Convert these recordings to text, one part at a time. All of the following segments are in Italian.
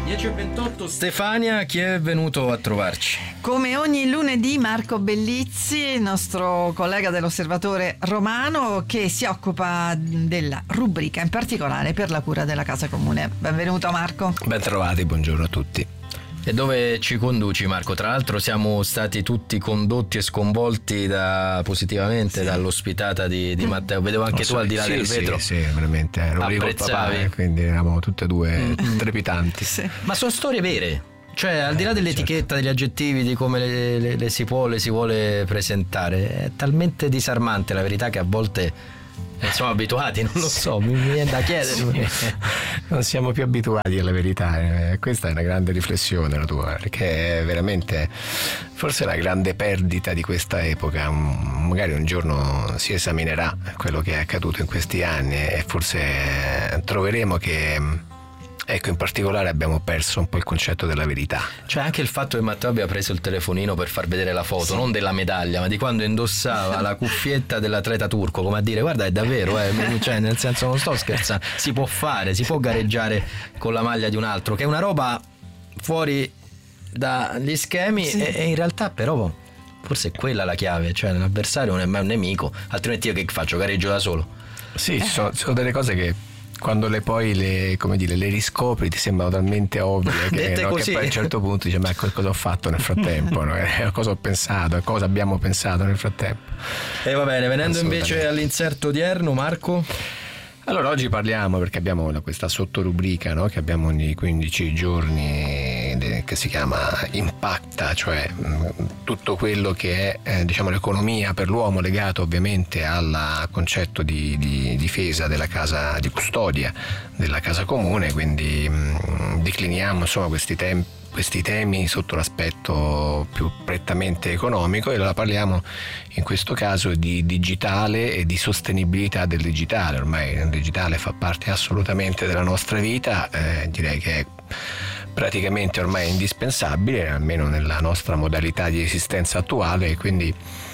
10:28. Stefania, chi è venuto a trovarci? Come ogni lunedì Marco Bellizzi, il nostro collega dell'Osservatore Romano, che si occupa della rubrica in particolare per la cura della casa comune. Benvenuto Marco. Ben trovati, buongiorno a tutti. E dove ci conduci, Marco? Tra l'altro siamo stati tutti condotti e sconvolti positivamente dall'ospitata di Matteo. Vedevo anche tu al di là del vetro. Sì, veramente. Ero lì col papà, quindi eravamo tutte e due trepitanti. Sì. Ma sono storie vere. Cioè, al di là dell'etichetta, degli aggettivi, di come le si vuole presentare, è talmente disarmante la verità che a volte siamo abituati, non lo so, mi viene da chiedere. Non siamo più abituati alla verità. Questa è una grande riflessione la tua, perché è veramente forse la grande perdita di questa epoca. Magari un giorno si esaminerà quello che è accaduto in questi anni e forse troveremo che, ecco, in particolare abbiamo perso un po' il concetto della verità. Cioè anche il fatto che Matteo abbia preso il telefonino per far vedere la foto, non della medaglia, ma di quando indossava la cuffietta dell'atleta turco, come a dire guarda è davvero, cioè, nel senso non sto scherzando, si può gareggiare con la maglia di un altro, che è una roba fuori dagli schemi, sì. E in realtà però forse è quella la chiave, cioè l'avversario non è mai un nemico, altrimenti io che faccio? Gareggio da solo. Sì, sono delle cose che quando poi le riscopri ti sembrano talmente ovvie che poi a un certo punto dici ma cosa ho fatto nel frattempo, no? Cosa ho pensato, cosa abbiamo pensato nel frattempo. E va bene, venendo invece all'inserto odierno, Marco. Allora oggi parliamo, perché abbiamo questa sottorubrica, no? Che abbiamo ogni 15 giorni, che si chiama Impacta, cioè tutto quello che è diciamo l'economia per l'uomo, legato ovviamente al concetto di difesa della casa, di custodia della casa comune. Quindi decliniamo insomma questi temi sotto l'aspetto più prettamente economico, e allora parliamo in questo caso di digitale e di sostenibilità del digitale. Ormai il digitale fa parte assolutamente della nostra vita, direi che è praticamente ormai indispensabile, almeno nella nostra modalità di esistenza attuale, e quindi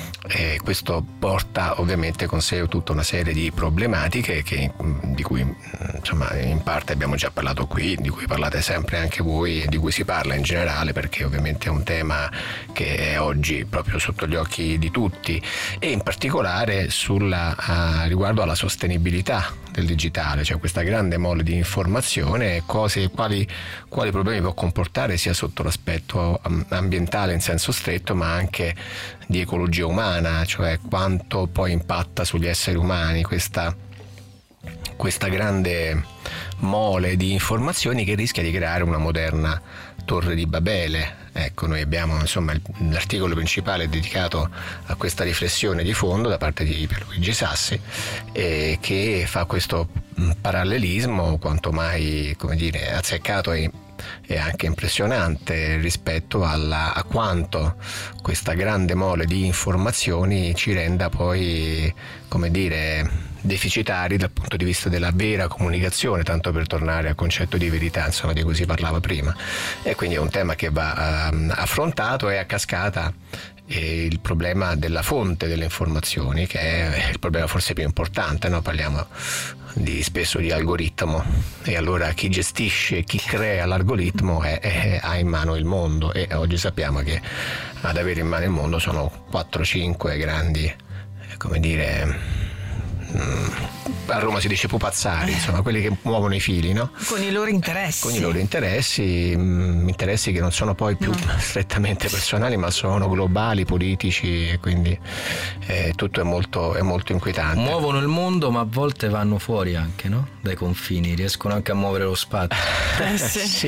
questo porta ovviamente con sé tutta una serie di problematiche di cui insomma in parte abbiamo già parlato qui, di cui parlate sempre anche voi e di cui si parla in generale, perché ovviamente è un tema che è oggi proprio sotto gli occhi di tutti, e in particolare riguardo alla sostenibilità del digitale, cioè questa grande mole di informazione, quali problemi può comportare sia sotto l'aspetto ambientale in senso stretto, ma anche di ecologia umana, cioè quanto poi impatta sugli esseri umani questa grande mole di informazioni, che rischia di creare una moderna torre di Babele. Ecco, noi abbiamo insomma l'articolo principale dedicato a questa riflessione di fondo da parte di Pierluigi Sassi, che fa questo parallelismo quanto mai, come dire, azzeccato e anche impressionante rispetto a quanto questa grande mole di informazioni ci renda poi, come dire, deficitari dal punto di vista della vera comunicazione, tanto per tornare al concetto di verità, insomma, di cui si parlava prima. E quindi è un tema che va affrontato, e a cascata il problema della fonte delle informazioni, che è il problema forse più importante, no? Parliamo spesso di algoritmo, e allora chi gestisce, chi crea l'algoritmo ha in mano il mondo, e oggi sappiamo che ad avere in mano il mondo sono 4-5 grandi, come dire, a Roma si dice pupazzari, insomma quelli che muovono i fili, no? Con i loro interessi. Con i loro interessi che non sono poi più strettamente personali, ma sono globali, politici, e quindi tutto è molto inquietante. Muovono il mondo, ma a volte vanno fuori anche, no? Dai confini, riescono anche a muovere lo spazio. Sì,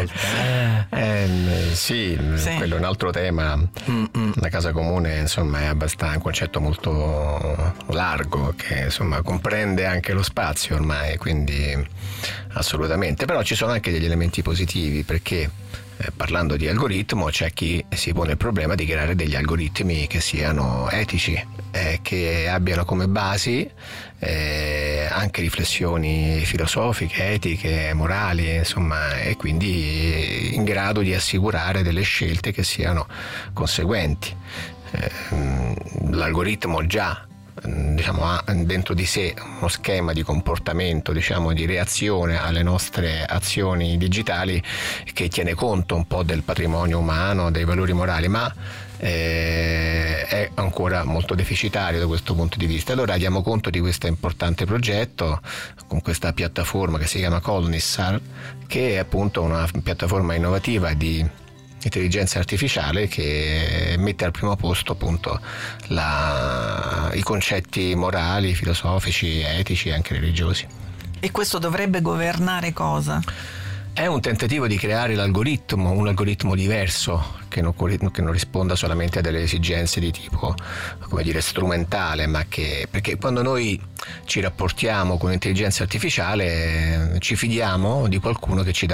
quello è un altro tema. La casa comune insomma è abbastanza un concetto molto largo, che insomma comprende anche lo spazio ormai, quindi assolutamente. Però ci sono anche degli elementi positivi, perché parlando di algoritmo c'è chi si pone il problema di creare degli algoritmi che siano etici, che abbiano come basi anche riflessioni filosofiche, etiche, morali, insomma, e quindi in grado di assicurare delle scelte che siano conseguenti. L'algoritmo già diciamo, ha dentro di sé uno schema di comportamento, diciamo, di reazione alle nostre azioni digitali che tiene conto un po' del patrimonio umano, dei valori morali, ma è ancora molto deficitario da questo punto di vista. Allora diamo conto di questo importante progetto con questa piattaforma che si chiama Colnissar, che è appunto una piattaforma innovativa di intelligenza artificiale che mette al primo posto appunto i concetti morali, filosofici, etici e anche religiosi. E questo dovrebbe governare cosa? È un tentativo di creare un algoritmo diverso che non risponda solamente a delle esigenze di tipo, come dire, strumentale, ma perché quando noi ci rapportiamo con l'intelligenza artificiale ci fidiamo di qualcuno che ci dà